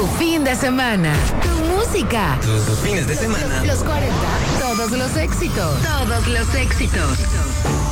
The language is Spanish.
Tu fin de semana. Tu música. Tus fines de semana. Los 40. Todos los éxitos. Todos los éxitos.